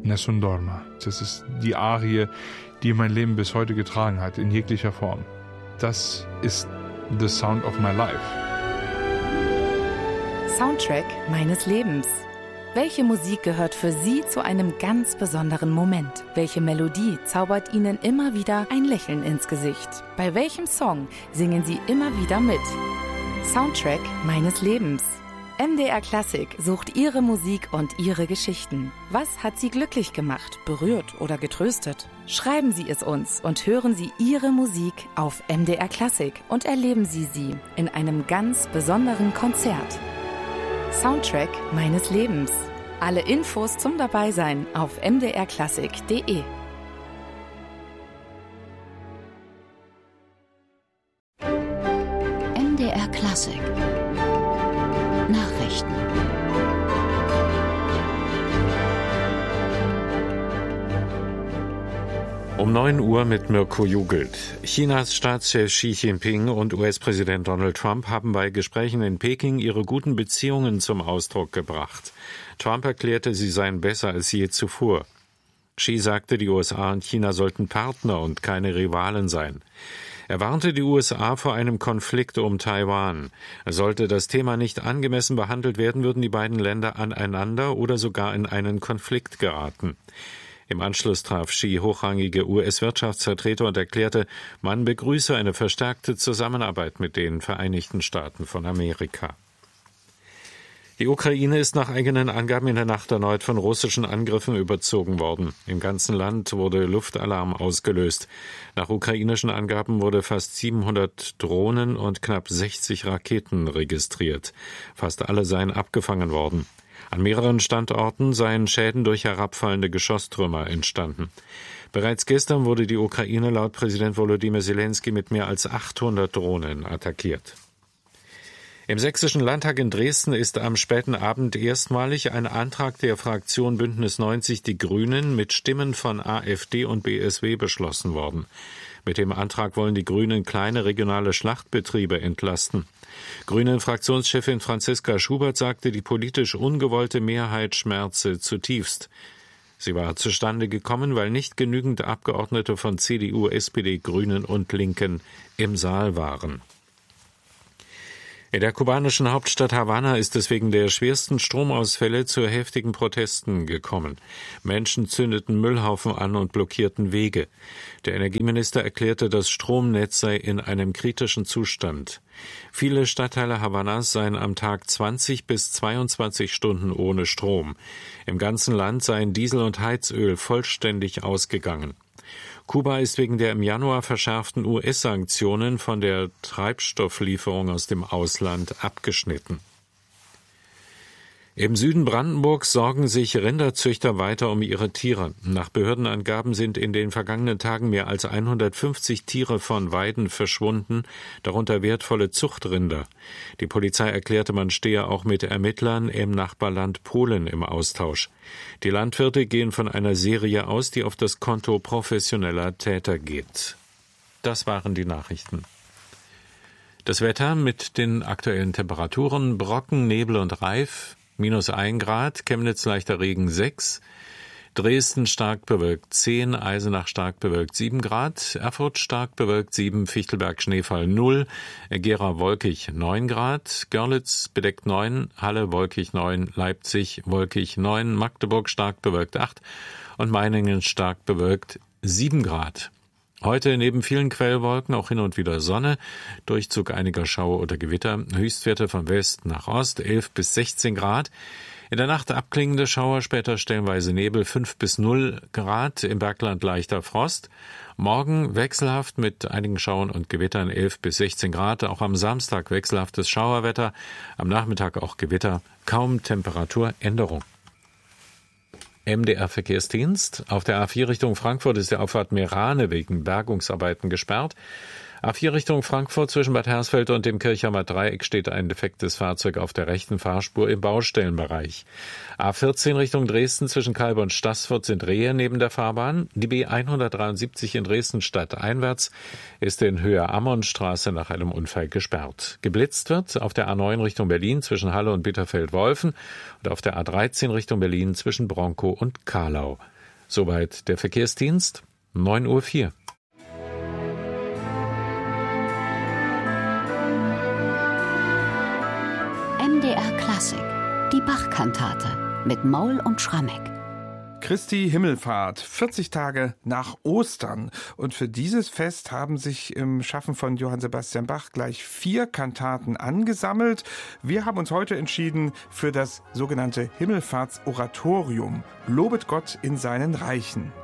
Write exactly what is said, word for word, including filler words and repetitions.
Nessun Dorma. Das ist die Arie, die mein Leben bis heute getragen hat, in jeglicher Form. Das ist the sound of my life. Soundtrack meines Lebens. Welche Musik gehört für Sie zu einem ganz besonderen Moment? Welche Melodie zaubert Ihnen immer wieder ein Lächeln ins Gesicht? Bei welchem Song singen Sie immer wieder mit? Soundtrack meines Lebens. M D R Klassik sucht Ihre Musik und Ihre Geschichten. Was hat Sie glücklich gemacht, berührt oder getröstet? Schreiben Sie es uns und hören Sie Ihre Musik auf M D R Klassik und erleben Sie sie in einem ganz besonderen Konzert. Soundtrack meines Lebens. Alle Infos zum Dabeisein auf m d r klassik punkt d e. M D R Klassik Nachrichten. Um neun Uhr mit Mirko Jugelt. Chinas Staatschef Xi Jinping und U S-Präsident Donald Trump haben bei Gesprächen in Peking ihre guten Beziehungen zum Ausdruck gebracht. Trump erklärte, sie seien besser als je zuvor. Xi sagte, die U S A und China sollten Partner und keine Rivalen sein. Er warnte die U S A vor einem Konflikt um Taiwan. Sollte das Thema nicht angemessen behandelt werden, würden die beiden Länder aneinander oder sogar in einen Konflikt geraten. Im Anschluss traf Xi hochrangige U S-Wirtschaftsvertreter und erklärte, man begrüße eine verstärkte Zusammenarbeit mit den Vereinigten Staaten von Amerika. Die Ukraine ist nach eigenen Angaben in der Nacht erneut von russischen Angriffen überzogen worden. Im ganzen Land wurde Luftalarm ausgelöst. Nach ukrainischen Angaben wurde fast siebenhundert Drohnen und knapp sechzig Raketen registriert. Fast alle seien abgefangen worden. An mehreren Standorten seien Schäden durch herabfallende Geschosstrümmer entstanden. Bereits gestern wurde die Ukraine laut Präsident Volodymyr Zelensky mit mehr als achthundert Drohnen attackiert. Im Sächsischen Landtag in Dresden ist am späten Abend erstmalig ein Antrag der Fraktion Bündnis neunzig Die Grünen mit Stimmen von AfD und B S W beschlossen worden. Mit dem Antrag wollen die Grünen kleine regionale Schlachtbetriebe entlasten. Grünen-Fraktionschefin Franziska Schubert sagte, die politisch ungewollte Mehrheit schmerze zutiefst. Sie war zustande gekommen, weil nicht genügend Abgeordnete von C D U, S P D, Grünen und Linken im Saal waren. In der kubanischen Hauptstadt Havanna ist es wegen der schwersten Stromausfälle zu heftigen Protesten gekommen. Menschen zündeten Müllhaufen an und blockierten Wege. Der Energieminister erklärte, das Stromnetz sei in einem kritischen Zustand. Viele Stadtteile Havannas seien am Tag zwanzig bis zweiundzwanzig Stunden ohne Strom. Im ganzen Land seien Diesel und Heizöl vollständig ausgegangen. Kuba ist wegen der im Januar verschärften U S-Sanktionen von der Treibstofflieferung aus dem Ausland abgeschnitten. Im Süden Brandenburgs sorgen sich Rinderzüchter weiter um ihre Tiere. Nach Behördenangaben sind in den vergangenen Tagen mehr als hundertfünfzig Tiere von Weiden verschwunden, darunter wertvolle Zuchtrinder. Die Polizei erklärte, man stehe auch mit Ermittlern im Nachbarland Polen im Austausch. Die Landwirte gehen von einer Serie aus, die auf das Konto professioneller Täter geht. Das waren die Nachrichten. Das Wetter mit den aktuellen Temperaturen: Brocken, Nebel und Reif, minus ein Grad, Chemnitz leichter Regen sechs, Dresden stark bewölkt zehn, Eisenach stark bewölkt sieben Grad, Erfurt stark bewölkt sieben, Fichtelberg Schneefall null, Gera wolkig neun Grad, Görlitz bedeckt neun, Halle wolkig neun, Leipzig wolkig neun, Magdeburg stark bewölkt acht und Meiningen stark bewölkt sieben Grad. Heute neben vielen Quellwolken auch hin und wieder Sonne, Durchzug einiger Schauer oder Gewitter, Höchstwerte von West nach Ost, elf bis sechzehn Grad. In der Nacht abklingende Schauer, später stellenweise Nebel, fünf bis null Grad, im Bergland leichter Frost. Morgen wechselhaft mit einigen Schauern und Gewittern, elf bis sechzehn Grad. Auch am Samstag wechselhaftes Schauerwetter, am Nachmittag auch Gewitter, kaum Temperaturänderung. M D R-Verkehrsdienst. Auf der A vier Richtung Frankfurt ist der Auffahrt Meerane wegen Bergungsarbeiten gesperrt. A vier Richtung Frankfurt zwischen Bad Hersfeld und dem Kirchheimer Dreieck steht ein defektes Fahrzeug auf der rechten Fahrspur im Baustellenbereich. A vierzehn Richtung Dresden zwischen Kalbe und Staßfurt sind Rehe neben der Fahrbahn. Die B hundertdreiundsiebzig in Dresden stadteinwärts ist in Höhe Ammonstraße nach einem Unfall gesperrt. Geblitzt wird auf der A neun Richtung Berlin zwischen Halle und Bitterfeld-Wolfen und auf der A dreizehn Richtung Berlin zwischen Bronkow und Karlau. Soweit der Verkehrsdienst, neun Uhr vier. M D R Klassik, die Bach-Kantate mit Maul und Schrammeck. Christi Himmelfahrt, vierzig Tage nach Ostern. Und für dieses Fest haben sich im Schaffen von Johann Sebastian Bach gleich vier Kantaten angesammelt. Wir haben uns heute entschieden für das sogenannte Himmelfahrtsoratorium. Lobet Gott in seinen Reichen.